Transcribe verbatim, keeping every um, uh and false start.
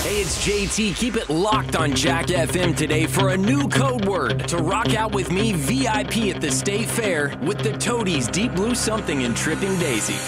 Hey, it's J T. Keep it locked on Jack F M today for a new code word to rock out with me V I P at the State Fair with the Toadies, Deep Blue Something, and Tripping Daisy.